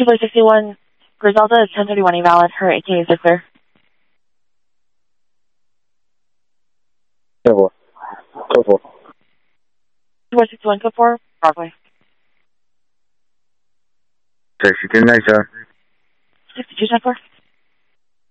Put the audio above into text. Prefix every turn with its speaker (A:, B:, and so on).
A: 2461 Griselda is 1031 invalid. Her AKs are clear.
B: 10-4. Code 4.
A: 2461 code 4, Broadway.
B: 62 nice,
A: 62 10-4.